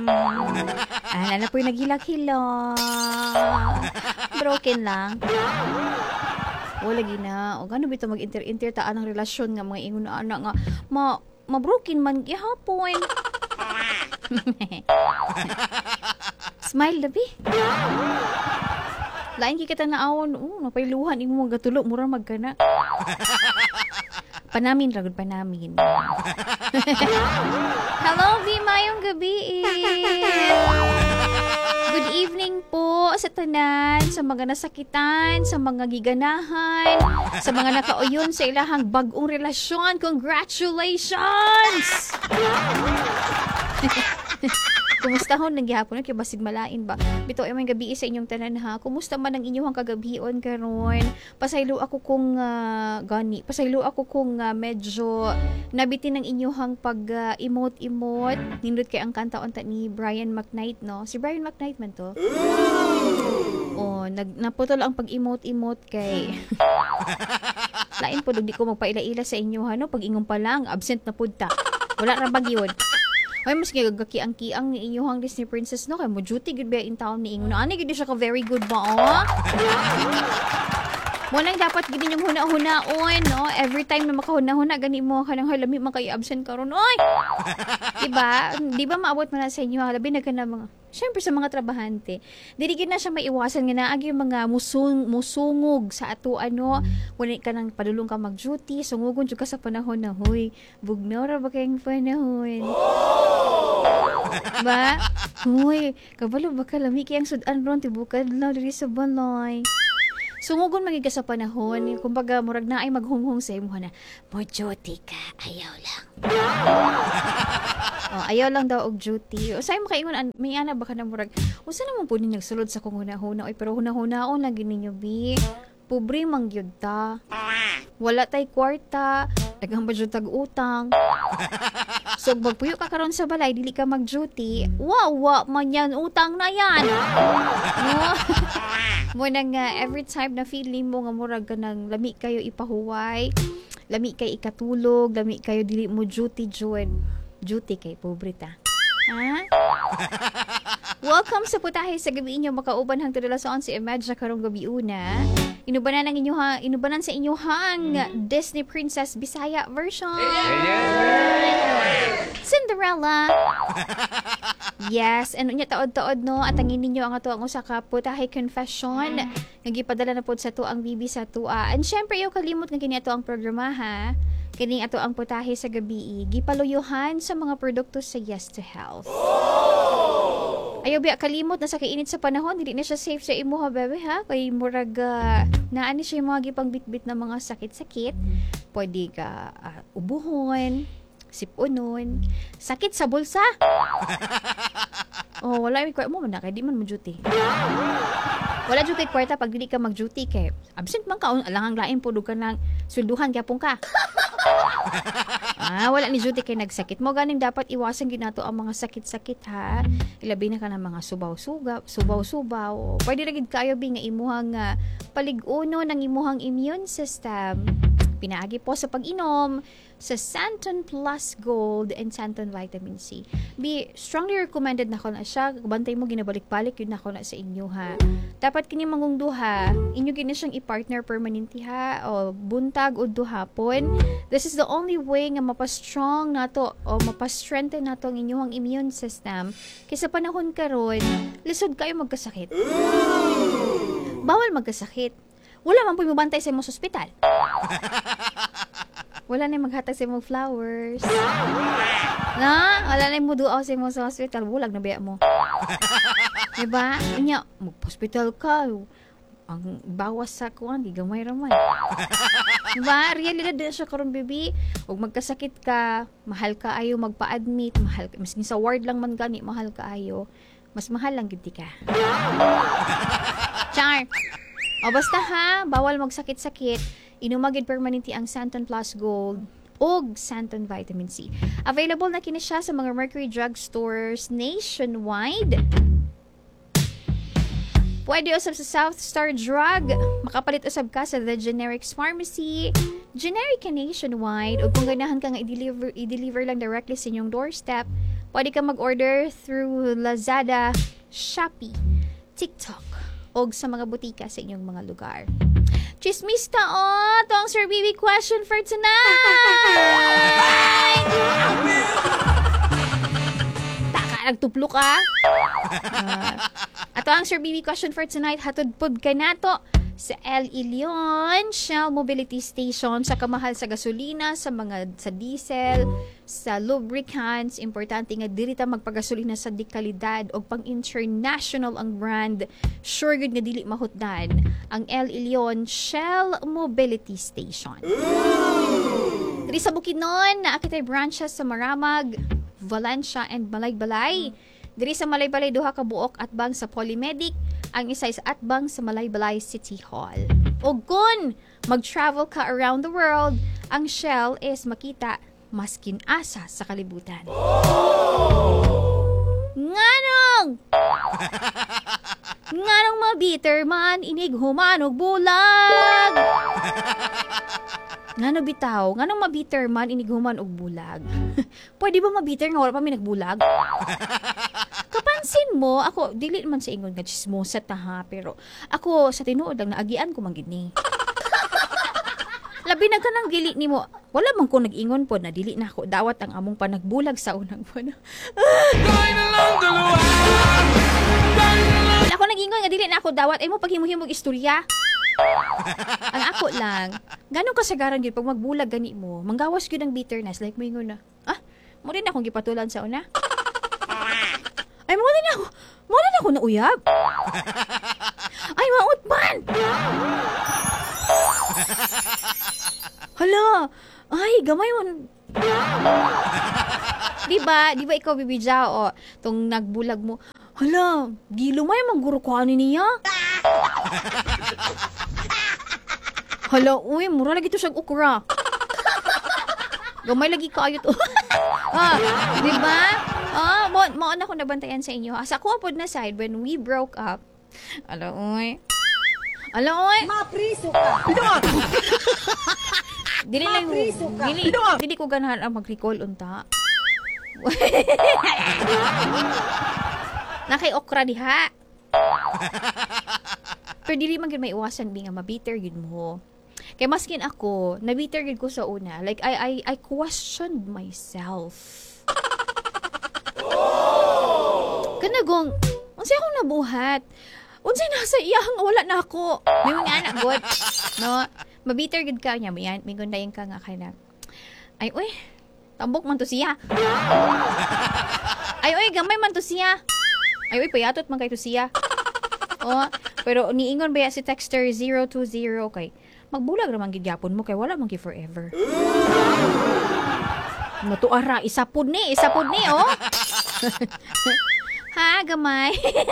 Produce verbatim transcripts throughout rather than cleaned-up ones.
Ala na po'y naghilak-hilak. Broken lang. O lagi na. O gano bito mag-inter-inter taan ang relasyon nga mga ingon na anak nga ma ma-broken man gihapon. Smile labi. Lain kita naawon, oh, napailuhan imo mga gatulog mura magkana. Panamin ragod panamin. Hello, V, mayong gabi. Good evening po sa tanan, sa mga nasakitan, sa mga giganahan, sa mga nakauyon sa ilahang bagong relasyon. Congratulations! Kumusta hon nang gihapon kay basig malain ba? Bito ay may gabi sa inyong tanan ha. Kumusta man ang inyong kagabion karon? Pasaylo ako kung uh, gani. Pasaylo ako kung uh, medyo nabitin ng inyong pag uh, emote-emote. Nindot kay ang kanta unta ni Brian McKnight, no? Si Brian McKnight man to. Oh, nag naputol ang pag-emote-emote kay lain po di ko magpaila-ila sa inyo ha, no? Pag ingon pa lang absent na pud ta. Wala ra bag yun. Ay, mas gagaki-ang-kiang ni inyong Disney Princess, no? Kaya mo duty good ba in town ni Ingo. Na, ano, gini siya ka very good ba, oh? Mo nang dapat gini yung huna-hunaon, no? Every time na makahuna-huna, gani mo ka nang halami, makayi-absent ka ron. Oy! Diba? Di ba maabot mo na sa inyo? Labi na ka na mga, syempre sa mga trabahante. Dirigid na siya maiwasan nga naagi yung mga musung, musungog sa ato, ano, wala ka nang padulong ka mag-duty, sungugon ka sa panahon na, huy, bugnora ba kayong panahon? Ba? Huy, kabalo ba ka lami kayang sudan ron, tibukad lang diri sa balay. Sungugon magiga sa panahon, kumbaga murag na ay maghunghong sa imo na, mo duty ka, ayaw lang. Oh, ayaw lang daw og duty. O say mo kaingon may ana ba ka na murag, usa naman po ninyo sulod sa kung huna-huna, oy pero huna-hunaon lagi ninyo bi. Pobre mang gyud ta. Wala tay kwarta, daghang budget tag utang. So magpuyo ka karon sa balay, dili ka mag-duty. Wow, wa man yan utang na yan. No? Mo nang uh, every time na feeling mo nga murag ka nang lami kayo ipahuway, lami kay ikatulog, lami kayo dili mo duty join. Duty kay pobre ta. Ha? Welcome sa putahe sa gabi inyo makauban hang tudala sa si Imagine karong gabi una. Inubanan ang inyoha, inubanan sa inyohang Disney Princess Bisaya version. Cinderella. Yes, ano nya taod-taod no at angin ninyo ang ato ang usa ka putahe confession nga gipadala na pod sa to ang bibi sa tua. And syempre yo kalimot nga kini ato ang programa ha. Kini ato ang putahe sa gabi gipaluyuhan sa mga produkto sa Yes to Health. Ayaw biya kalimot na sa kainit sa panahon, dili na siya safe sa imo ha bebe ha. Kay murag uh, naani siya yung mga gipang bitbit na mga sakit-sakit. Pwede ka uh, ubuhon, sipunon, sakit sa bulsa. Oh, wala mi kwet mo man kay di man mo duty. Wala duty kwarta pag dili ka mag-duty kay absent man ka alangang lain pud ka nang swelduhan gyapon ka. Ah, wala ni duty kay nagsakit mo ganing dapat iwasan ginato ang mga sakit-sakit ha. Ilabi na ka ng mga subaw-sugaw, subaw-subaw. Pwede ra gid kayo bi nga imuhang uh, palig-uno ng imuhang immune system. Pinaagi po sa pag-inom sa Santon Plus Gold and Santon Vitamin C. Be strongly recommended na ko na siya. Bantay mo ginabalik-balik yun na ko na sa inyo ha. Dapat kini mangong duha, inyo gina siyang i-partner permanente ha o buntag o duhapon. This is the only way nga mapastrong nato o mapastrengthen nato ang inyong immune system. Kaysa panahon karon, lisod kayo magkasakit. Bawal magkasakit. Wala man po mabantay sa imong ospital. Wala na maghatag sa imong flowers. Na, wala na mo duaw sa imong sa hospital. Bulag na biya mo. Diba? Unya, mag-hospital ka. Ang bawas sa kuwan, gigamay raman. Diba? Realidad din siya karon baby. Huwag magkasakit ka, mahal ka ayo magpa-admit, mahal ka. Mas sa ward lang man gani, mahal ka ayo. Mas mahal lang giti ka. Char! O basta ha, bawal magsakit-sakit. Inumagid permanente ang Santon Plus Gold ug Santon Vitamin C. Available na kini siya sa mga Mercury Drug Stores nationwide. Pwede usab sa South Star Drug. Makapalit usab ka sa The Generics Pharmacy. Generic ka nationwide. O kung ganahan ka nga i-deliver, i-deliver lang directly sa inyong doorstep, Pwede ka mag-order through Lazada, Shopee, TikTok, o sa mga butika sa inyong mga lugar. Chismista, oh! Ito ang Sir Bibi question for tonight! Taka, nagtuplo ka? Uh, ito ang Sir Bibi question for tonight. Hatod pod ka na to sa El Ilion Shell Mobility Station, sa kamahal sa gasolina, sa mga sa diesel, sa lubricants. Importante nga dili ta magpagasolina sa di kalidad o pang international ang brand. Sure good nga dili mahutdan ang El Ilion Shell Mobility Station. Diri sa Bukidnon, naa kitay branches sa Maramag, Valencia and Malaybalay. Diri sa Malaybalay duha ka buok atbang sa Polymedic, ang isa is atbang sa Malaybalay City Hall. O kung mag-travel ka around the world, ang Shell is makita maskin asa sa kalibutan. Nganong! Nganong mabiter man inig humanog bulag! Ngano bitaw, nganong mabiter man inig human og bulag? Pwede ba mabiter nga wala pa mi nagbulag? Kapansin mo, ako, dili man sa ingon nga chismosa ta ha, pero ako sa tinuod lang naagian ko man gid ni. Labi na ka ng dili ni mo. Wala man ko nag-ingon po na dili na ako dawat ang among panagbulag sa unang buwan. Ako nag-ingon nga dili na ako dawat ay mo paghimuhimog istorya. Ang ako lang, ganun kasagaran yun pag magbulag gani mo, manggawas yun ng bitterness, like mo ingon na, ah, mo rin akong gipatulan sa una. Ay, mo rin ako, mo rin ako nauyab. Ay, maot man! Hala, ay, gamay mo. Diba, diba ikaw bibidya o, tong nagbulag mo, hala, gilumay mang guro ko ano niya. Hala, uy, mura lagi to siyang ukra. Gamay lagi kayo to. Ah, di ba? Ah, mo, mo na ko nabantayan sa inyo. Asa ko apod na side when we broke up. Ala, uy. Ala, uy. Mapriso ka. Dili lang, Mapriso ka. dili, dili ko ganahan ang mag-recall unta. Nakay okra diha. Pero dili man gyud may iwasan bi nga mabiter gyud mo. Kay maskin ako, nabiter gyud ko sa una. Like I I I questioned myself. Oh! Kanagong, unsay akong nabuhat? Unsay nasa iyang wala na ako. May mga anak god. No, mabiter gyud ka nya, may may gundayon ka nga kana. Ay oy, tambok man to siya. Ay oy, gamay man to siya. Ay oy, payatot man kay to siya. Oh, pero niingon ba si texter zero two zero kay magbulag ra man gid gyapon mo kay wala man gid forever. Natuara isapod ni, isapod ni oh. Ha, gamay.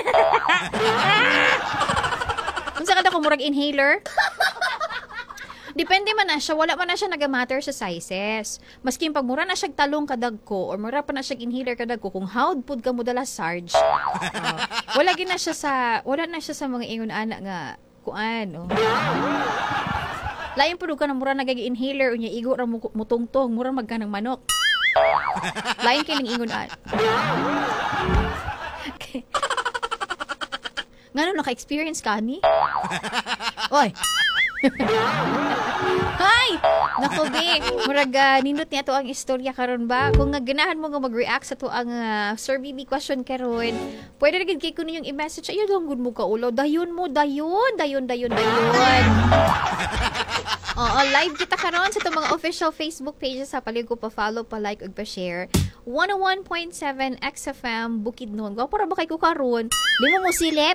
Unsa kada ko murag inhaler? Depende man na siya, wala man na siya nagamatter sa sizes. Maski pag mura na siya talong kadag ko or mura pa na siya inhaler kadag ko kung howd pud ka mo dala Sarge. Uh, wala gina siya sa wala na siya sa mga ingon ana nga kuan oh. Lain pud ka na mura nagagi-inhaler unya igo ra mo mutungtong mura magkanang manok. Lain kining ingon ana. Okay. Ngano naka-experience ka ni? Oy. Hi! Nako, be. Murag, uh, nindot niya to ang istorya karon ba? Kung ganahan mo nga mag-react sa to ang uh, Sir B B question karon, pwede rin kay ko yung i-message. Ayun, lang good mo ka ulo. Dayon mo, dayon. Dayon, dayon, dayon. Oo, live kita karon sa itong mga official Facebook pages sa palig ko pa-follow, pa-like, ug pa-share. one oh one point seven X F M Bukidnon. Gwa para ba kay ko karon? Di mo mo silip?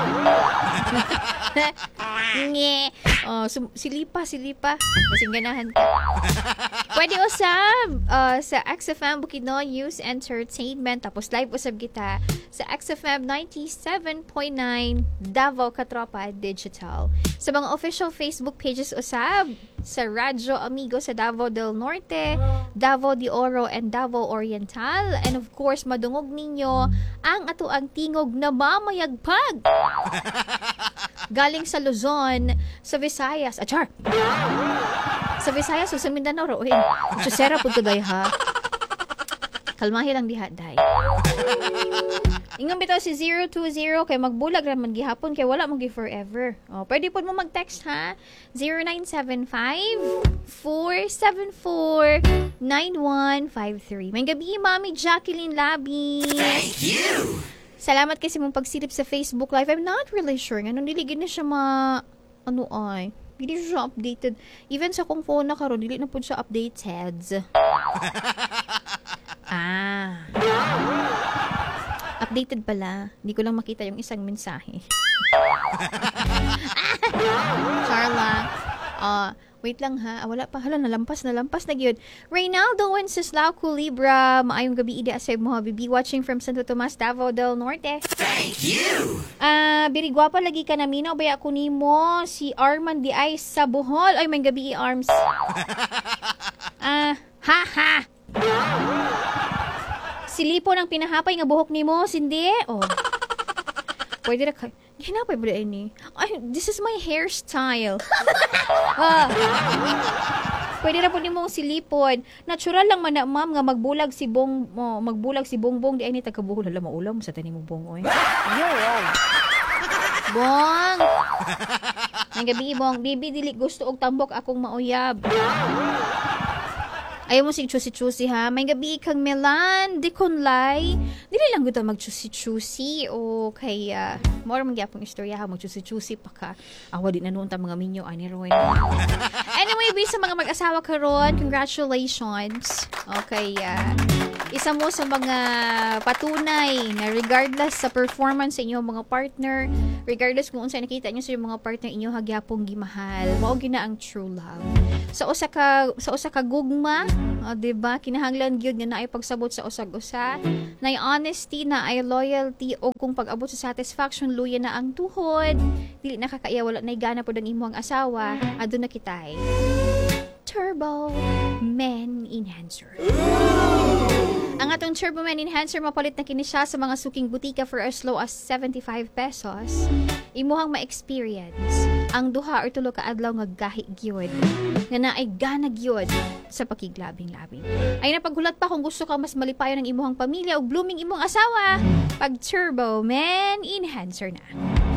Nge. Oh, sum- silipa, silipa. Masing ganahan ka. Pwede usab uh, sa X F M Bukidnon News Entertainment. Tapos live usab kita sa X F M ninety-seven point nine Davao Katropa Digital. Sa mga official Facebook pages usab sa Radyo Amigo sa Davao del Norte, Davao de Oro, and Davao Oriental. And of course, madungog ninyo ang ato ang tingog na mamayagpag. Galing sa Luzon, sa Visayas. Achar! Sa Visayas o sa Mindanao, roin. Susera po today, ha? Kalmahi lang diha, day. Ingon bitaw si zero two zero kay magbulag raman gihapon kay wala mo gi forever. Oh, pwede po mo mag-text ha. zero nine seven five, four seven four, nine one five three. May gabi, Mami Jacqueline Labi. Thank you! Salamat kasi mong pagsilip sa Facebook Live. I'm not really sure. Ano, niligid na siya ma... Ano ay? Hindi siya updated. Even sa kong phone na karon, dili na po siya updated. Ah. Updated pala. Hindi ko lang makita yung isang mensahe. Charla. Ah, wait lang ha. Ah, wala pa. Hala, nalampas, nalampas na gyud. Reynaldo Wenceslao Culibra. Maayong gabi ida sa mo habibi. Watching from Santo Tomas, Davao del Norte. Thank you! Ah, birigwapa lagi ka na minaw. Baya ko nimo si Arman di ay sa Bohol. Ay, may gabi i-arms. Ah, ha ha. Silipo ng pinahapay nga buhok nimo, sindi? Oh. Pwede na ka... Hinapay ba ini? Ay, this is my hairstyle. Ah. Pwede na po nimo silipon. Natural lang man na, ma'am, nga magbulag si Bong... Oh, magbulag si Bongbong. Di ay ni tagabuhol. Alam, maulam sa tanim mo, Bong. Oy. Bong! Ang gabi, Bong. Bibi, dili gusto og tambok akong mauyab. Ayaw mo si chusi-chusi ha. May gabi kang Melan, di kunlay. Dili lang gusto mag-chusi-chusi o kay uh, more mangyapong istorya ha. Mag-chusi-chusi pa ka. Awa di na noon ta mga minyo ani Roy. Anyway, bis sa mga mag-asawa karon, congratulations. Okay, uh, isa mo sa mga patunay na regardless sa performance sa inyong mga partner, regardless kung unsay nakita niyo sa inyong mga partner inyo hagyapong gimahal, mao gina ang true love. Sa usa ka sa usa ka gugma, uh, 'di ba? Kinahanglan gyud nga naay pagsabot sa usag-usa, naay honesty, na ay loyalty o kung pag-abot sa satisfaction luya na ang tuhod, dili nakakaya wala nay gana pod ang imong asawa, aduna kitay. Turbo Men Enhancer. Ang atong Turbo Men Enhancer mapalit na kini siya sa mga suking butika for as low as seventy-five pesos. Imuhang ma-experience ang duha or tulo ka adlaw nga gahi gyud nga naay gana gyud sa pakiglabing-labing. Ay napaghulat pa kung gusto ka mas malipayon ng imuhang pamilya o blooming imong asawa, pag Turbo Men Enhancer na.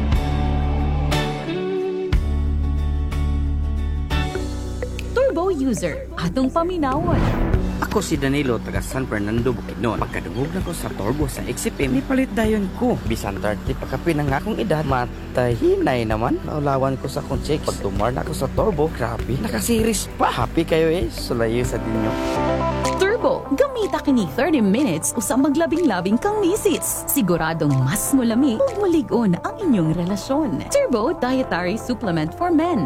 Turbo user, atong paminawon. Ako si Danilo, taga San Fernando, Bukidnon. Pagkadungog na ko sa Turbo sa X F M, nipalit dayon ko. Bisan thirty pagkapin ang akong edad, matahinay naman. Naulawan ko sa kong check. Pag tumar na ako sa Turbo, grabe, nakasiris pa. Happy kayo eh, sulayo sa dinyo. Turbo, gamita kini thirty minutes usang maglabing-labing kang misis. Siguradong mas mulami ug maligon ang inyong relasyon. Turbo Dietary Supplement for Men.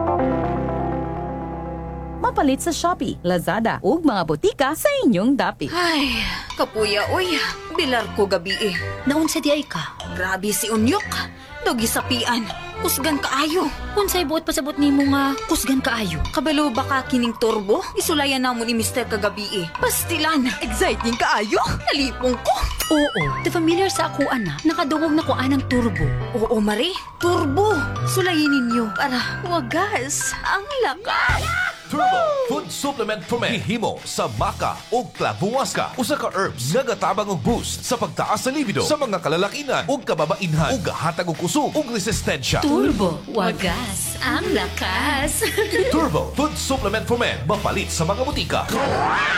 Mapalit sa Shopee, Lazada ug mga botika sa inyong dapit. Ay, kapuya, uy. Bilar ko gabi eh. Naun sa di ay ka? Grabe si Unyok. Dogi sapian. Kusgan kaayo. Unsay buot pasabot nimo nga kusgan kaayo. Kabalo baka kining turbo? Isulayan na mo ni Mister kagabi eh. Pastilan. Exciting kaayo. Nalipong ko. Oo, the familiar sa ako ana. Nakadungog na ko anang turbo. Oo, Mari. Turbo. Sulayin ninyo para wagas ang lakas. Turbo Food Supplement for Men. Hihimo sa maca o klabuwaska. Usa ka herbs nga gatabang og boost sa pagtaas sa libido sa mga kalalakinan o kababainhan ug gahatag og kusog ug resistensya. Turbo. Wagas ang lakas. Turbo Food Supplement for Men. Mapalit sa mga butika.